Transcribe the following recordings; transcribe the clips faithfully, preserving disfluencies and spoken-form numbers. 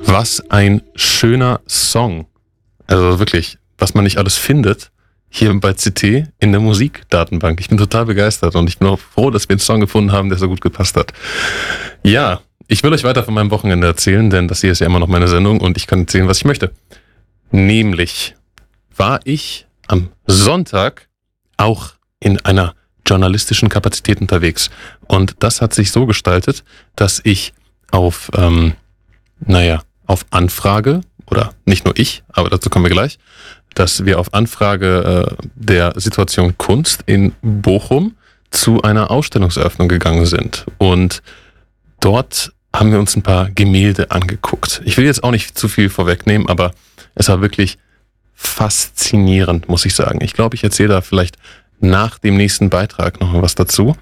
Was ein schöner Song. Also wirklich, was man nicht alles findet hier bei C T in der Musikdatenbank. Ich bin total begeistert und ich bin auch froh, dass wir einen Song gefunden haben, der so gut gepasst hat. Ja, ich will euch weiter von meinem Wochenende erzählen, denn das hier ist ja immer noch meine Sendung und ich kann erzählen, was ich möchte. Nämlich war ich am Sonntag auch in einer journalistischen Kapazität unterwegs. Und das hat sich so gestaltet, dass ich auf, ähm, naja, auf Anfrage, oder nicht nur ich, aber dazu kommen wir gleich, dass wir auf Anfrage äh, der Situation Kunst in Bochum zu einer Ausstellungseröffnung gegangen sind. Und dort haben wir uns ein paar Gemälde angeguckt. Ich will jetzt auch nicht zu viel vorwegnehmen, aber es war wirklich faszinierend, muss ich sagen. Ich glaube, ich erzähle da vielleicht nach dem nächsten Beitrag noch mal was dazu.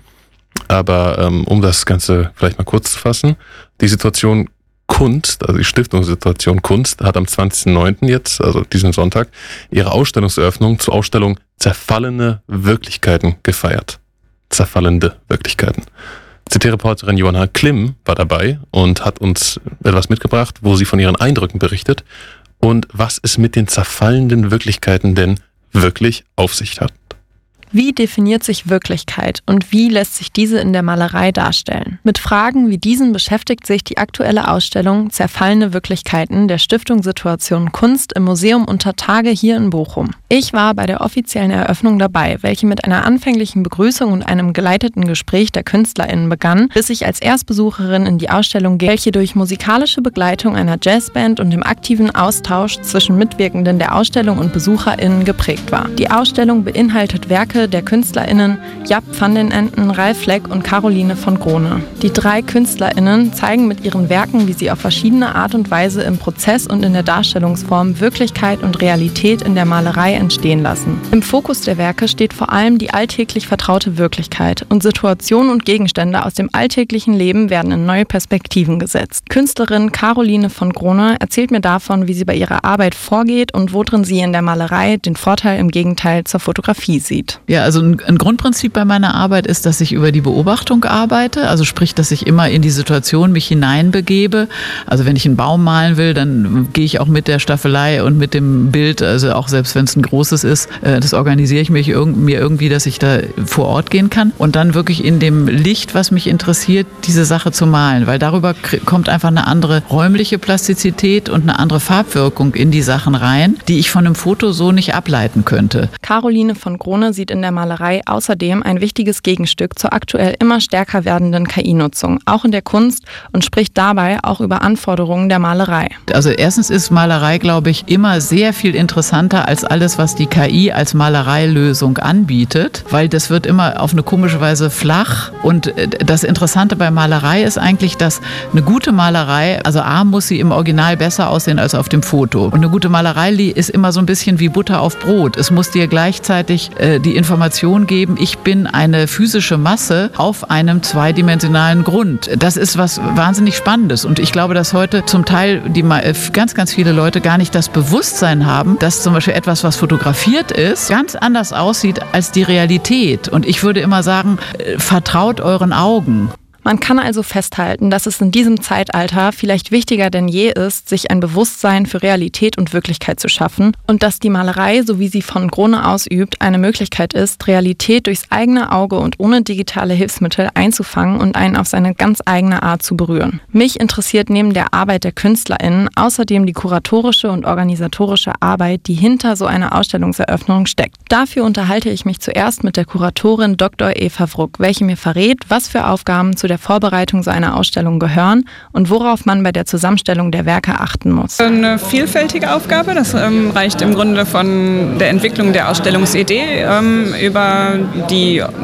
Aber ähm, um das Ganze vielleicht mal kurz zu fassen, die Situation Kunst, also die Stiftungssituation Kunst, hat am zwanzigsten neunten jetzt, also diesen Sonntag, ihre Ausstellungseröffnung zur Ausstellung Zerfallene Wirklichkeiten gefeiert. Zerfallende Wirklichkeiten. C T-Reporterin Johanna Klimm war dabei und hat uns etwas mitgebracht, wo sie von ihren Eindrücken berichtet und was es mit den zerfallenden Wirklichkeiten denn wirklich auf sich hat. Wie definiert sich Wirklichkeit und wie lässt sich diese in der Malerei darstellen? Mit Fragen wie diesen beschäftigt sich die aktuelle Ausstellung Zerfallene Wirklichkeiten der Stiftung Situation Kunst im Museum Unter Tage hier in Bochum. Ich war bei der offiziellen Eröffnung dabei, welche mit einer anfänglichen Begrüßung und einem geleiteten Gespräch der KünstlerInnen begann, bis ich als Erstbesucherin in die Ausstellung ging, welche durch musikalische Begleitung einer Jazzband und dem aktiven Austausch zwischen Mitwirkenden der Ausstellung und BesucherInnen geprägt war. Die Ausstellung beinhaltet Werke der KünstlerInnen Jaap van den Enden, Ralf Leck und Caroline von Grone. Die drei KünstlerInnen zeigen mit ihren Werken, wie sie auf verschiedene Art und Weise im Prozess und in der Darstellungsform Wirklichkeit und Realität in der Malerei entstehen lassen. Im Fokus der Werke steht vor allem die alltäglich vertraute Wirklichkeit und Situationen und Gegenstände aus dem alltäglichen Leben werden in neue Perspektiven gesetzt. Künstlerin Caroline von Grone erzählt mir davon, wie sie bei ihrer Arbeit vorgeht und worin sie in der Malerei den Vorteil im Gegenteil zur Fotografie sieht. Ja, also ein, ein Grundprinzip bei meiner Arbeit ist, dass ich über die Beobachtung arbeite, also sprich, dass ich immer in die Situation mich hineinbegebe. Also wenn ich einen Baum malen will, dann gehe ich auch mit der Staffelei und mit dem Bild, also auch selbst wenn es ein großes ist, das organisiere ich mich irg- mir irgendwie, dass ich da vor Ort gehen kann und dann wirklich in dem Licht, was mich interessiert, diese Sache zu malen, weil darüber k- kommt einfach eine andere räumliche Plastizität und eine andere Farbwirkung in die Sachen rein, die ich von einem Foto so nicht ableiten könnte. Caroline von Grone sieht in der Malerei außerdem ein wichtiges Gegenstück zur aktuell immer stärker werdenden K I-Nutzung, auch in der Kunst, und spricht dabei auch über Anforderungen der Malerei. Also erstens ist Malerei, glaube ich, immer sehr viel interessanter als alles, was die K I als Malereilösung anbietet, weil das wird immer auf eine komische Weise flach. Und das Interessante bei Malerei ist eigentlich, dass eine gute Malerei, also A, muss sie im Original besser aussehen als auf dem Foto. Und eine gute Malerei ist immer so ein bisschen wie Butter auf Brot. Es muss dir gleichzeitig äh, die Information geben, ich bin eine physische Masse auf einem zweidimensionalen Grund. Das ist was wahnsinnig Spannendes und ich glaube, dass heute zum Teil die, ganz, ganz viele Leute gar nicht das Bewusstsein haben, dass zum Beispiel etwas, was fotografiert ist, ganz anders aussieht als die Realität. Und ich würde immer sagen, vertraut euren Augen. Man kann also festhalten, dass es in diesem Zeitalter vielleicht wichtiger denn je ist, sich ein Bewusstsein für Realität und Wirklichkeit zu schaffen und dass die Malerei, so wie sie von Grone ausübt, eine Möglichkeit ist, Realität durchs eigene Auge und ohne digitale Hilfsmittel einzufangen und einen auf seine ganz eigene Art zu berühren. Mich interessiert neben der Arbeit der KünstlerInnen außerdem die kuratorische und organisatorische Arbeit, die hinter so einer Ausstellungseröffnung steckt. Dafür unterhalte ich mich zuerst mit der Kuratorin Doktor Eva Wruck, welche mir verrät, was für Aufgaben zu der Vorbereitung so einer Ausstellung gehören und worauf man bei der Zusammenstellung der Werke achten muss. Eine vielfältige Aufgabe, das ähm, reicht im Grunde von der Entwicklung der Ausstellungsidee ähm, über die